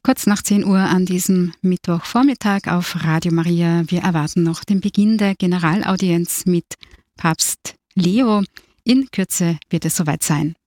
Kurz nach 10 Uhr an diesem Mittwochvormittag auf Radio Maria. Wir erwarten noch den Beginn der Generalaudienz mit Papst Leo. In Kürze wird es soweit sein.